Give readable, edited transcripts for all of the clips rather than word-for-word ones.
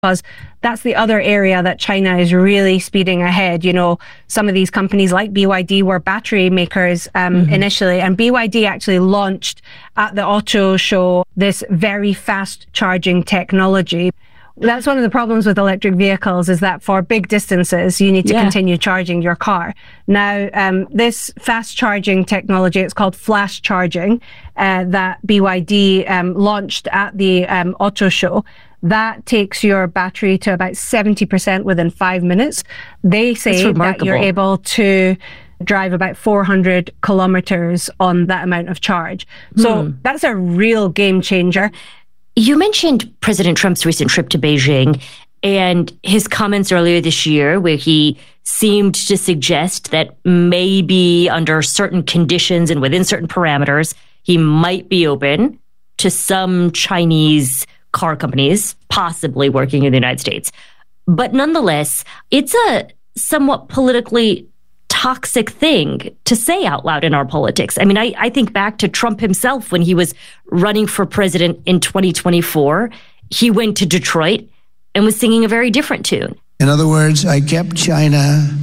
because that's the other area that China is really speeding ahead. You know, some of these companies like BYD were battery makers initially, and BYD actually launched at the auto show this very fast charging technology. That's one of the problems with electric vehicles, is that for big distances, you need to continue charging your car. Now, this fast charging technology, it's called flash charging, that BYD launched at the auto show. That takes your battery to about 70% within 5 minutes. They say that you're able to drive about 400 kilometers on that amount of charge. So that's a real game changer. You mentioned President Trump's recent trip to Beijing and his comments earlier this year, where he seemed to suggest that maybe under certain conditions and within certain parameters, he might be open to some Chinese car companies possibly working in the United States. But nonetheless, it's a somewhat politically toxic thing to say out loud in our politics. I mean, I think back to Trump himself when he was running for president in 2024. He went to Detroit and was singing a very different tune. In other words, I kept Chinese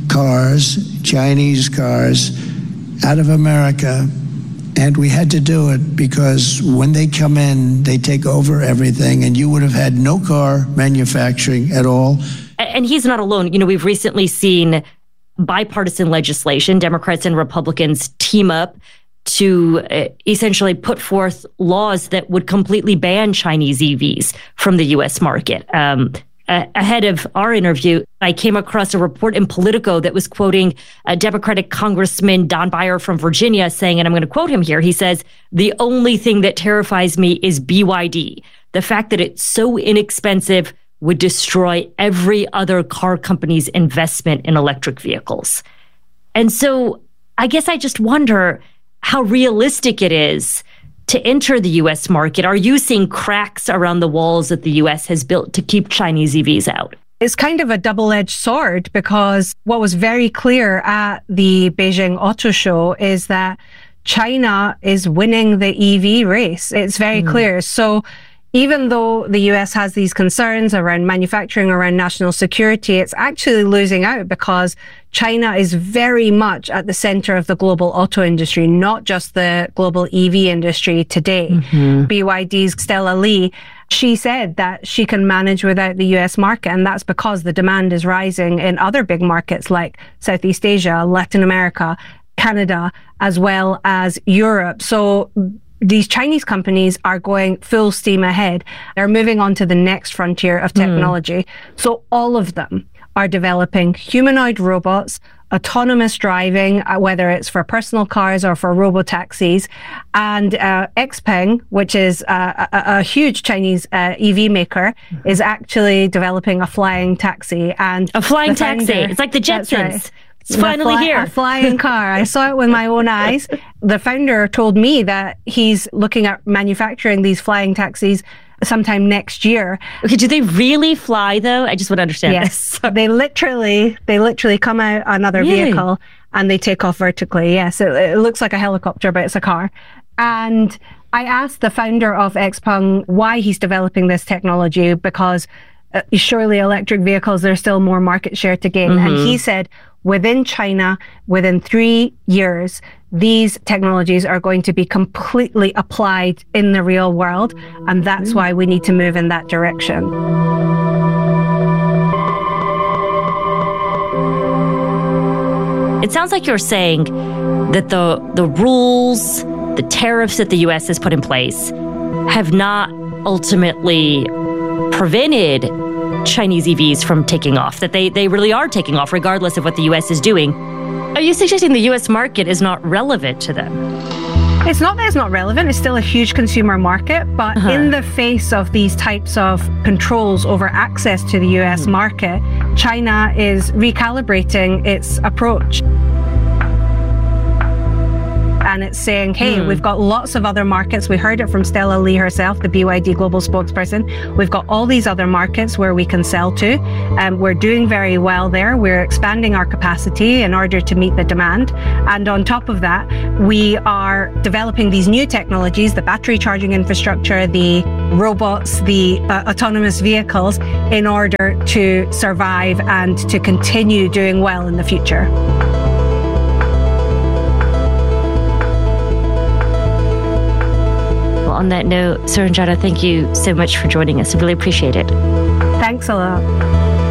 cars out of America, and we had to do it because when they come in, they take over everything, and you would have had no car manufacturing at all. And he's not alone. You know, we've recently seen bipartisan legislation, Democrats and Republicans team up to essentially put forth laws that would completely ban Chinese EVs from the U.S. market. Ahead of our interview, I came across a report in Politico that was quoting a Democratic Congressman Don Beyer from Virginia saying, and I'm going to quote him here, he says, "The only thing that terrifies me is BYD. The fact that it's so inexpensive would destroy every other car company's investment in electric vehicles." And so I guess I just wonder how realistic it is to enter the U.S. market. Are you seeing cracks around the walls that the U.S. has built to keep Chinese EVs out? It's kind of a double-edged sword, because what was very clear at the Beijing Auto Show is that China is winning the EV race. It's very clear. So even though the US has these concerns around manufacturing, around national security, it's actually losing out because China is very much at the center of the global auto industry, not just the global EV industry today. BYD's Stella Li, she said that she can manage without the US market, and that's because the demand is rising in other big markets like Southeast Asia, Latin America, Canada, as well as Europe. So these Chinese companies are going full steam ahead. They're moving on to the next frontier of technology. So all of them are developing humanoid robots, autonomous driving, whether it's for personal cars or for robotaxis. And Xpeng, which is a huge Chinese EV maker, is actually developing a flying taxi. And a flying taxi. It's like the Jetsons. Right. It's finally here. A flying car. I saw it with my own eyes. The founder told me that he's looking at manufacturing these flying taxis sometime next year. Okay, do they really fly though? I just want to understand. Yes, they literally come out another vehicle and they take off vertically. Yes, it looks like a helicopter, but it's a car. And I asked the founder of Xpeng why he's developing this technology, because surely electric vehicles, there's still more market share to gain. And he said, within China, within 3 years, these technologies are going to be completely applied in the real world. And that's why we need to move in that direction. It sounds like you're saying that the rules, the tariffs that the U.S. has put in place have not ultimately prevented Chinese EVs from taking off, that they really are taking off regardless of what the U.S. is doing. Are you suggesting the U.S. market is not relevant to them? It's not that it's not relevant. It's still a huge consumer market. But in the face of these types of controls over access to the U.S. market, China is recalibrating its approach. And it's saying, hey, we've got lots of other markets. We heard it from Stella Lee herself, the BYD global spokesperson. We've got all these other markets where we can sell to. We're doing very well there. We're expanding our capacity in order to meet the demand. And on top of that, we are developing these new technologies, the battery charging infrastructure, the robots, the autonomous vehicles, in order to survive and to continue doing well in the future. On that note, Suranjana, thank you so much for joining us. I really appreciate it. Thanks a lot.